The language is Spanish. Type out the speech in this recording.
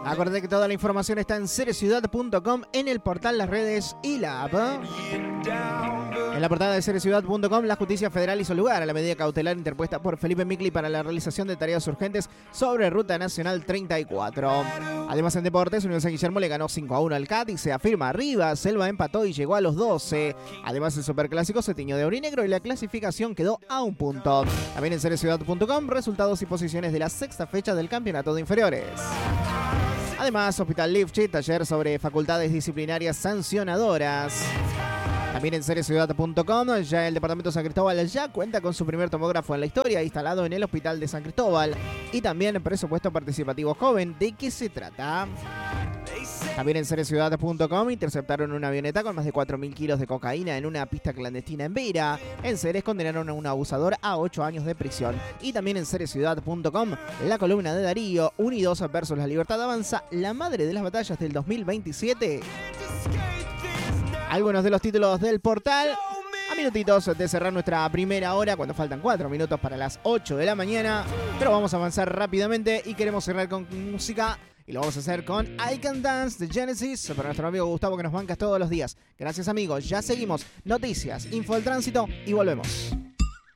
Acuérdate que toda la información está en cereciudad.com, en el portal, las redes y la app. En la portada de cereciudad.com, la justicia federal hizo lugar a la medida cautelar interpuesta por Felipe Micli para la realización de tareas urgentes sobre Ruta Nacional 34. Además, en deportes, Unión San Guillermo le ganó 5-1 al Cádiz, se afirma arriba, Selva empató y llegó a los 12. Además, el Superclásico se tiñó de aurinegro y la clasificación quedó a un punto. También en cereciudad.com, resultados y posiciones de la sexta fecha del campeonato de inferiores. Además, Hospital Lifchit, taller sobre facultades disciplinarias sancionadoras. También en cereciudad.com, ya el departamento de San Cristóbal ya cuenta con su primer tomógrafo en la historia instalado en el Hospital de San Cristóbal. Y también presupuesto participativo joven. ¿De qué se trata? También en cereciudad.com, interceptaron una avioneta con más de 4.000 kilos de cocaína en una pista clandestina en Beira. En Ceres condenaron a un abusador a 8 años de prisión. Y también en cereciudad.com, la columna de Darío, Unidos versus la Libertad Avanza, la madre de las batallas del 2027. Algunos de los títulos del portal. A minutitos de cerrar nuestra primera hora, cuando faltan 4 minutos para las 8 de la mañana. Pero vamos a avanzar rápidamente y queremos cerrar con música. Y lo vamos a hacer con I Can Dance de Genesis para nuestro amigo Gustavo, que nos bancas todos los días. Gracias, amigos. Ya seguimos. Noticias, info del tránsito y volvemos.